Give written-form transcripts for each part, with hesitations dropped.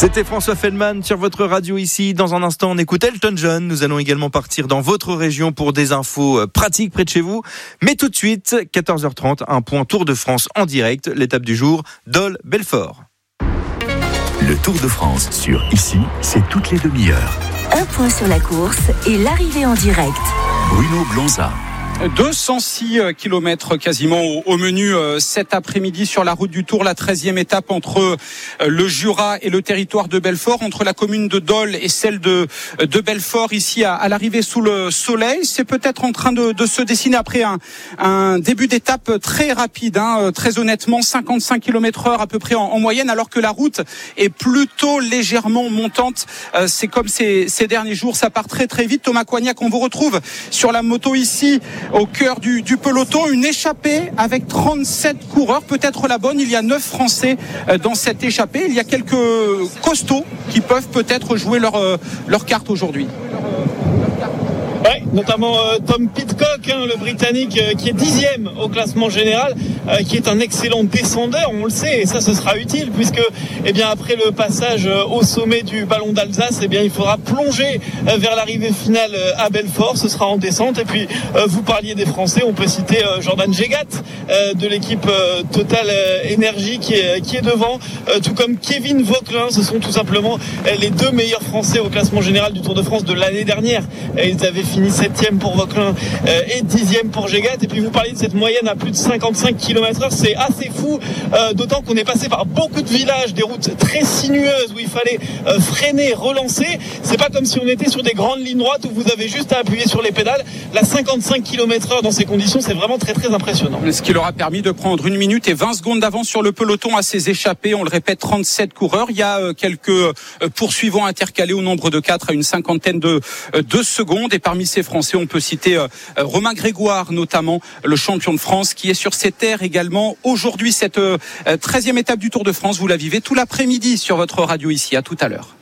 C'était François Feldman sur votre radio ici. Dans un instant, on écoute Elton John. Nous allons également partir dans votre région pour des infos pratiques près de chez vous. Mais tout de suite, 14h30, un point Tour de France en direct. L'étape du jour, Dole-Belfort. Le Tour de France sur Ici, c'est toutes les demi-heures. Un point sur la course et l'arrivée en direct. Bruno Blanza. 206 km quasiment au menu cet après-midi sur la route du Tour, la 13e étape entre le Jura et le territoire de Belfort, entre la commune de Dole et celle de Belfort, ici à l'arrivée sous le soleil. C'est peut-être en train de se dessiner après un début d'étape très rapide, très honnêtement, 55 km/h à peu près en moyenne, alors que la route est plutôt légèrement montante. C'est comme ces derniers jours, ça part très très vite. Thomas Coignac, on vous retrouve sur la moto ici, au cœur du peloton, une échappée avec 37 coureurs, peut-être la bonne. Il y a 9 Français dans cette échappée. Il y a quelques costauds qui peuvent peut-être jouer leur carte aujourd'hui. Ouais, notamment Tom Pidcock, le Britannique, qui est 10e au classement général, qui est un excellent descendeur, on le sait, et ça ce sera utile puisque, après le passage au sommet du Ballon d'Alsace, il faudra plonger vers l'arrivée finale à Belfort. Ce sera en descente. Et puis vous parliez des Français, on peut citer Jordan Jegat de l'équipe Total Energy qui est devant, tout comme Kevin Vauquelin. Ce sont tout simplement les deux meilleurs Français au classement général du Tour de France de l'année dernière. Ils avaient fini 7e pour Vauquelin et 10e pour Jegat. Et puis vous parliez de cette moyenne à plus de 55 km/h, c'est assez fou, d'autant qu'on est passé par beaucoup de villages, des routes très sinueuses où il fallait freiner, relancer. C'est pas comme si on était sur des grandes lignes droites où vous avez juste à appuyer sur les pédales. La 55 km/h dans ces conditions, c'est vraiment très très impressionnant. Ce qui leur a permis de prendre 1 minute et 20 secondes d'avance sur le peloton à ces échappés. On le répète, 37 coureurs. Il y a quelques poursuivants intercalés au nombre de 4 à une cinquantaine de secondes. Et parmi ces Français, on peut citer Romain Grégoire, notamment le champion de France, qui est sur ces terres également. Aujourd'hui, cette 13e étape du Tour de France, vous la vivez tout l'après-midi sur votre radio ici. À tout à l'heure.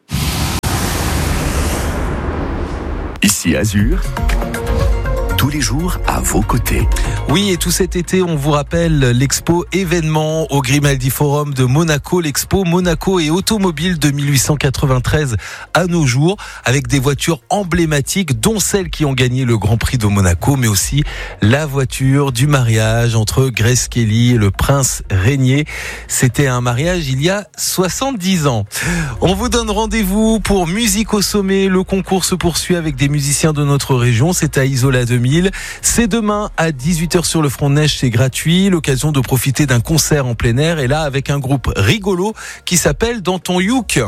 Ici Azur, tous les jours à vos côtés. Oui, et tout cet été, on vous rappelle l'expo événement au Grimaldi Forum de Monaco, l'expo Monaco et automobile de 1893 à nos jours, avec des voitures emblématiques, dont celles qui ont gagné le Grand Prix de Monaco, mais aussi la voiture du mariage entre Grace Kelly et le prince Régnier. C'était un mariage il y a 70 ans. On vous donne rendez-vous pour Musique au sommet. Le concours se poursuit avec des musiciens de notre région. C'est à Isola 2000. C'est demain à 18h sur le front de neige, c'est gratuit. L'occasion de profiter d'un concert en plein air. Et là, avec un groupe rigolo qui s'appelle Dans ton Youk.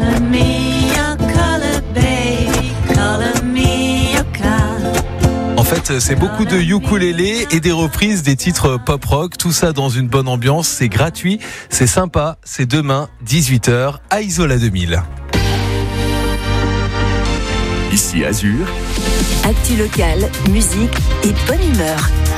En fait, c'est beaucoup de ukulélé et des reprises des titres pop-rock. Tout ça dans une bonne ambiance. C'est gratuit, c'est sympa. C'est demain, 18h, à Isola 2000. Ici Azur. Actu locale, musique et bonne humeur.